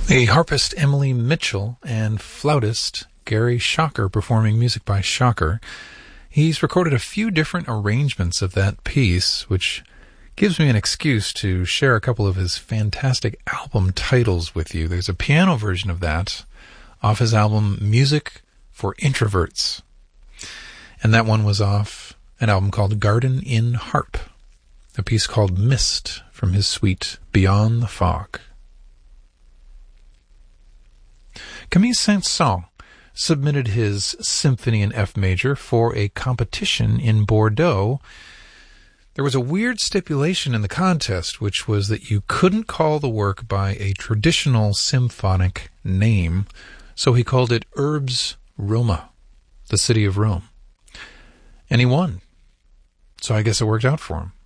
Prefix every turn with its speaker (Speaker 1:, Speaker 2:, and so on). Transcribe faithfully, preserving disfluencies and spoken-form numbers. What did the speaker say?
Speaker 1: The harpist Emily Mitchell and flautist Gary Shocker performing music by Shocker. He's recorded a few different arrangements of that piece, which gives me an excuse to share a couple of his fantastic album titles with you. There's a piano version of that off his album Music for Introverts. And that one was off an album called Garden in Harp, a piece called Mist from his suite Beyond the Fog. Camille Saint-Saëns submitted his Symphony in F major for a competition in Bordeaux. There was a weird stipulation in the contest, which was that you couldn't call the work by a traditional symphonic name, so he called it Urbs Roma, the city of Rome. And he won. So I guess it worked out for him.